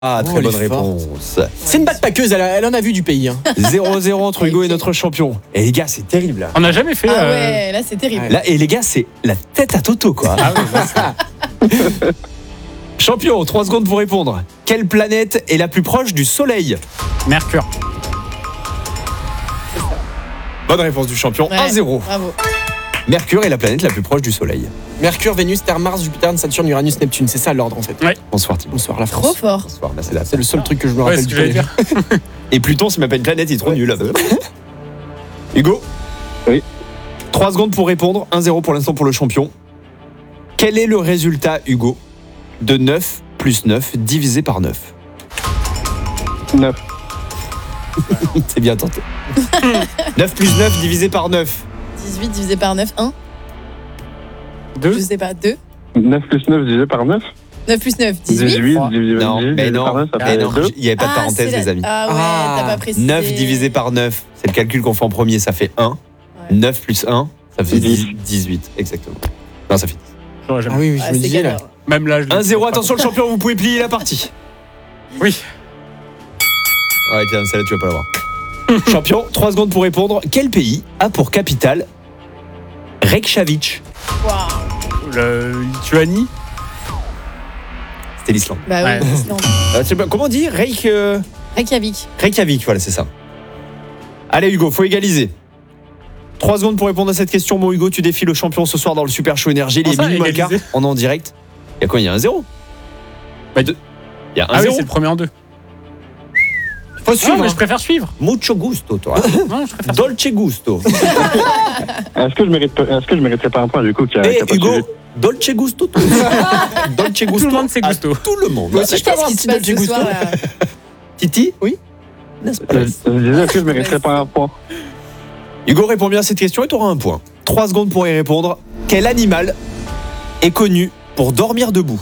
Ah, très bonne elle est réponse. C'est une backpackeuse, elle en a vu du pays. Hein. 0-0 entre Hugo et notre champion. Et les gars, c'est terrible là. On n'a jamais fait. Ah ouais, là c'est terrible. Là, et les gars, c'est la tête à Toto quoi. Ah oui, Champion, 3 secondes pour répondre. Quelle planète est la plus proche du Soleil? Mercure. Bonne réponse du champion. Ouais, 1-0. Bravo. Mercure est la planète la plus proche du Soleil. Mercure, Vénus, Terre, Mars, Jupiter, Saturne, Uranus, Neptune. C'est ça l'ordre en fait. Ouais. Bonsoir Tim. Bonsoir la France. Trop fort. Bonsoir, là, c'est la C'est le seul truc que je me Ouais, rappelle ce du que j'allais collège. dire. Et Pluton, c'est même pas une planète, il est trop nul. Hugo? Oui. 3 secondes pour répondre. 1-0 pour l'instant pour le champion. Quel est le résultat, Hugo, de 9 plus 9 divisé par 9? 9. C'est bien tenté. 9 plus 9 divisé par 9. 18 divisé par 9, 1. 2. Je sais pas, 2. 9 plus 9 divisé par 9. 9 plus 9, 18. 18 3. divisé Non, mais divisé non, par 9, ça mais fait non, 2. il n'y avait pas de parenthèse, les amis. Ah ouais, Ah, t'as pas précisé. 9 divisé par 9, c'est le calcul qu'on fait en premier, ça fait 1. Ouais. 9 plus 1, ça fait 10. 18, exactement. Non, ça fait 10. J'aurais Ah jamais. oui, oui, Ah, je me c'est disais là. galère. Même là, je l'ai 1-0, pas. attention le champion, vous pouvez plier la partie. Oui. Ouais, tiens, celle-là, tu vas pas l'avoir. Champion, 3 secondes pour répondre. Quel pays a pour capitale Reykjavik? Waouh. Le Lituanie. C'était l'Islande. Bah Ouais. oui, Islande. Comment on dit Reykjavik. Reykjavik, voilà, c'est ça. Allez Hugo, faut égaliser. 3 secondes pour répondre à cette question. Mon Hugo, tu défies le champion ce soir dans le Super Show Énergie. Il est Comment ça, minuit moins quart. égaliser On est en direct. Il y a quoi? Il y a un 0. Bah, Il y a un Ah oui, 0. c'est le premier en 2. Faut Non, suivre. mais hein. je préfère suivre. Mucho gusto, toi. Non, je préfère. Dolce gusto. Est-ce que je mériterais pas un point du coup qui a Et pas Hugo, suivi Dolce gusto. Dolce gusto. Tout le monde sait à gusto. Tout le monde. Moi aussi, je peux avoir un Qu'est-ce qui petit se passe Dolce ce Gusto. soir là Titi? Oui. N'est-ce pas? Je disais, est-ce que je mériterais pas un point? Hugo, réponds bien à cette question et tu auras un point. 3 secondes pour y répondre. Quel animal est connu pour dormir debout?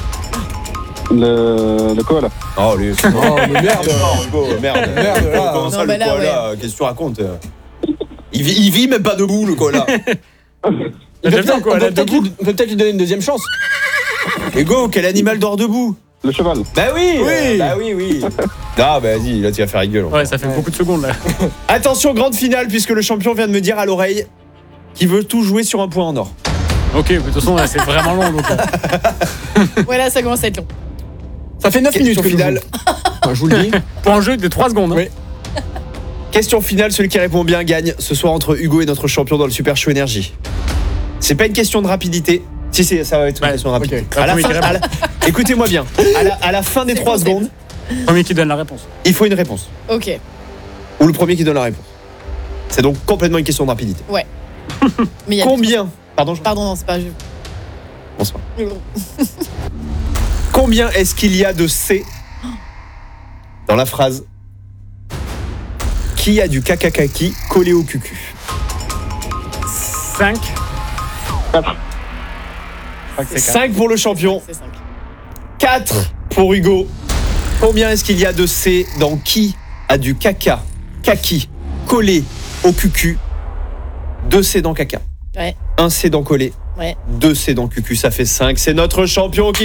Le koala. Oh, lui. Oh, mais merde. Hugo, merde. Merde, là. Comment ça, Non, le bah là, koala? Qu'est-ce que tu racontes? Il vit même pas debout, le koala. On J'aime bien, quoi, peut là, peut-être debout. lui donner une deuxième chance. Hugo, quel animal dort debout? Le cheval. Bah oui. Oui. Bah oui. Ah, bah vas-y, là tu vas faire rigole. Ouais, ça fait beaucoup de secondes là. Attention, grande finale, puisque le champion vient de me dire à l'oreille qu'il veut tout jouer sur un point en or. Ok, mais de toute façon, là, c'est vraiment long. Donc, Ouais, là ça commence à être long. Ça fait 9 minutes Question que je finale. joue. Je vous le dis. pour un jeu de 3 secondes. Hein. Oui. Question finale, celui qui répond bien gagne ce soir entre Hugo et notre champion dans le Super Show Énergie. C'est pas une question de rapidité. Si, ça va être une Ouais, question de rapidité. ok. À la Premier fin- qui répond. à la- Écoutez-moi bien. À la fin des C'est 3 concept. secondes, Premier qui donne la réponse. il faut une réponse. Ok. Ou le premier qui donne la réponse. C'est donc complètement une question de rapidité. Mais il y a Combien Pardon, Pardon, non, c'est pas. bonsoir. Combien est-ce qu'il y a de C dans la phrase qui a du kakakaki collé au cucu? 5. 4. 5 pour le champion, C'est 5. 4 pour Hugo. Combien est-ce qu'il y a de C dans qui a du kaki collé au cucu? 2 C dans caca. Ouais. 1 C dans collé. Ouais. 2 C dans cucu, ça fait 5. C'est notre champion qui